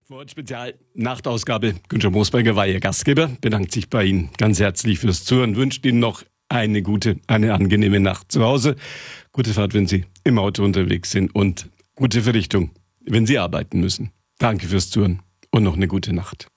Vor Spezial Nachtausgabe. Günther Moosberger war Ihr Gastgeber, bedankt sich bei Ihnen ganz herzlich fürs Zuhören, wünscht Ihnen noch eine angenehme Nacht zu Hause. Gute Fahrt, wenn Sie im Auto unterwegs sind und gute Verrichtung, wenn Sie arbeiten müssen. Danke fürs Zuhören und noch eine gute Nacht.